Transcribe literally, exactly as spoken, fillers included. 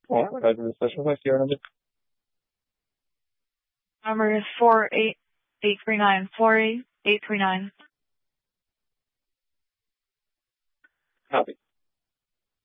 All right, guys, in the session, what's your number? Number is four eight eight three nine. four eight eight three nine. Copy.